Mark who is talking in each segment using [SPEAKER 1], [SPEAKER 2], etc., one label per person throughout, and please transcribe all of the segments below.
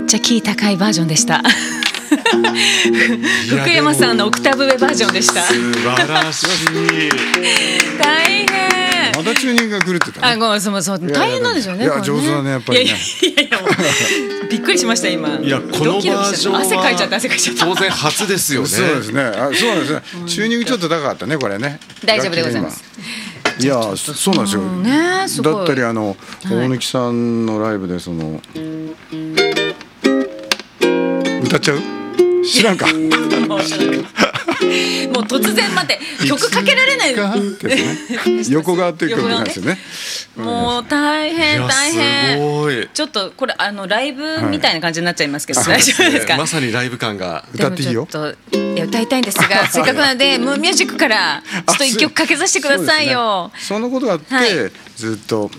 [SPEAKER 1] ちゃキー高いバージョンでした福山さんのオクターブ上バージョンでした。
[SPEAKER 2] 素晴らしい
[SPEAKER 1] 大変。
[SPEAKER 3] またチューニングが狂ってたね。
[SPEAKER 1] そう大変なんですよね。
[SPEAKER 3] いや上手だねやっぱりね。
[SPEAKER 1] いやびっくりしました今。
[SPEAKER 2] いやこのバージョンは
[SPEAKER 1] 汗かいちゃった
[SPEAKER 2] 当然初ですよね。
[SPEAKER 3] そうですね。そうですね。チューニングちょっと高かったねこれね。
[SPEAKER 1] 大丈夫でございます。
[SPEAKER 3] いやそうなんですよ。
[SPEAKER 1] ねすごい。
[SPEAKER 3] だったり大貫さんのライブで歌っちゃう？知らんか。もう
[SPEAKER 1] 突然待って曲かけられない
[SPEAKER 3] 横側っていう曲なんですよね。
[SPEAKER 1] もう大変大変。
[SPEAKER 2] すごい。
[SPEAKER 1] ちょっとこれライブみたいな感じになっちゃいますけど大丈夫ですか？
[SPEAKER 2] まさにライブ感が。
[SPEAKER 3] 歌っていいよ。
[SPEAKER 1] 歌いたいんですがせっかくなのでムーンミュージックからちょっと一曲かけさせてくださいよ。
[SPEAKER 3] そのことがあってずっと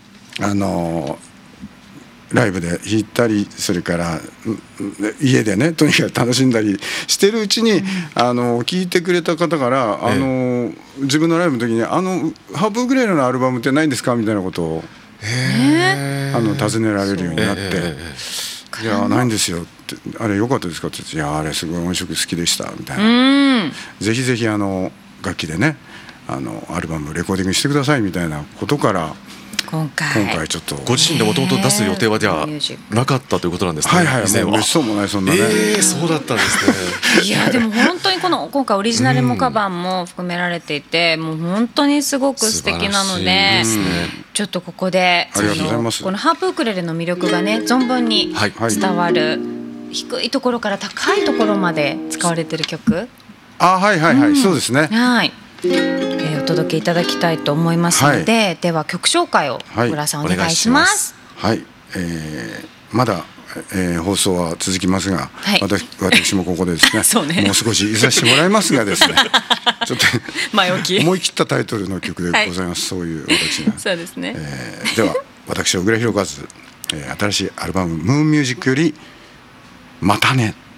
[SPEAKER 3] ライブで弾いたりそれから家でねとにかく楽しんだりしてるうちに聞いてくれた方から自分のライブの時にハブグレーのアルバムってないんですかみたいなことを尋ねられるようになっていやないんですよってあれ良かったですかって言っていやあれすごい音色好きでしたみたいなぜひぜひ楽器でねアルバムレコーディングしてくださいみたいなことから今回ちょっと
[SPEAKER 2] ご自身でもともと出す予定はじゃなかったということなんですね。
[SPEAKER 3] はいはいもう嬉しそうもないそんなね。
[SPEAKER 2] そうだったんですね。
[SPEAKER 1] いやでも本当に今回オリジナルもカバーも含められていてもう本当にすごく素敵なのでちょっとここで
[SPEAKER 3] ありがとうございます。
[SPEAKER 1] このハープウクレレの魅力がね存分に伝わる低いところから高いところまで使われてる曲
[SPEAKER 3] はいはいはいそうですね。
[SPEAKER 1] はいお届けいただきたいと思いますので、では曲紹介を浦さんお願いします。
[SPEAKER 3] はい、まだ、放送は続きますが、私もここでですねもう少しいさせてもらいますがですねちょっと
[SPEAKER 1] 前置き
[SPEAKER 3] 思い切ったタイトルの曲でございます、そういう私が
[SPEAKER 1] そうですね、
[SPEAKER 3] では私小倉弘和、新しいアルバム「ムーンミュージック」より「またね」